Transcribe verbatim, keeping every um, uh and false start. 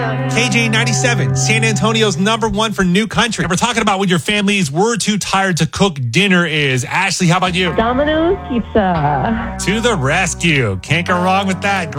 K J ninety-seven, San Antonio's number one for new country. And we're talking about when your family's "we're too tired to cook dinner" is. Ashley, how about you? Domino's Pizza. To the rescue. Can't go wrong with that.